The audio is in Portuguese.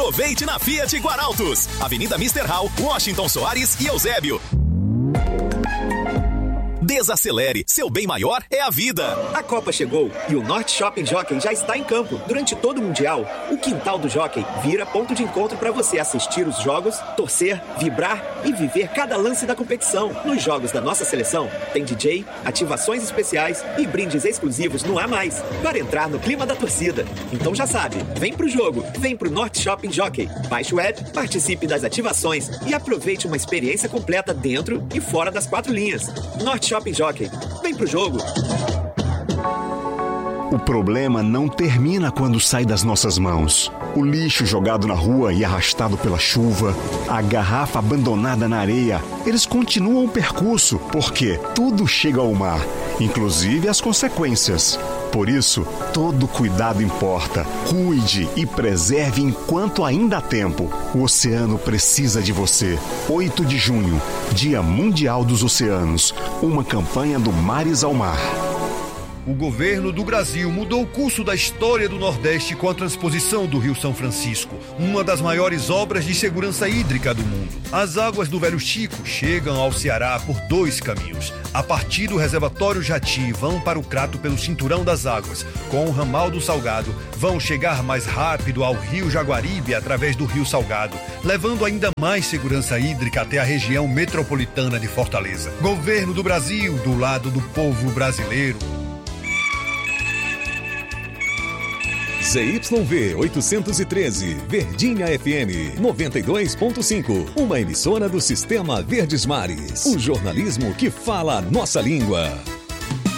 Aproveite na Fiat Guarautos. Avenida Mister Hall, Washington Soares e Eusébio. Desacelere, seu bem maior é a vida. A Copa chegou e o Norte Shopping Jockey já está em campo. Durante todo o Mundial, o quintal do Jockey vira ponto de encontro para você assistir os jogos, torcer, vibrar e viver cada lance da competição. Nos jogos da nossa seleção, tem DJ, ativações especiais e brindes exclusivos no A+, para entrar no clima da torcida. Então já sabe, vem pro jogo, vem pro Norte Shopping Jockey. Baixe o app, participe das ativações e aproveite uma experiência completa dentro e fora das 4 linhas. Norte Shopping Jockey, vem pro jogo. O problema não termina quando sai das nossas mãos. O lixo jogado na rua e arrastado pela chuva, a garrafa abandonada na areia, eles continuam o percurso, porque tudo chega ao mar, inclusive as consequências. Por isso, todo cuidado importa. Cuide e preserve enquanto ainda há tempo. O oceano precisa de você. 8 de junho, Dia Mundial dos Oceanos. Uma campanha do Mares ao Mar. O governo do Brasil mudou o curso da história do Nordeste com a transposição do Rio São Francisco, uma das maiores obras de segurança hídrica do mundo. As águas do Velho Chico chegam ao Ceará por 2 caminhos. A partir do reservatório Jati, vão para o Crato pelo Cinturão das Águas. Com o ramal do Salgado, vão chegar mais rápido ao Rio Jaguaribe através do Rio Salgado, levando ainda mais segurança hídrica até a região metropolitana de Fortaleza. Governo do Brasil, do lado do povo brasileiro. ZYV 813, Verdinha FM 92.5, uma emissora do Sistema Verdes Mares. O jornalismo que fala a nossa língua.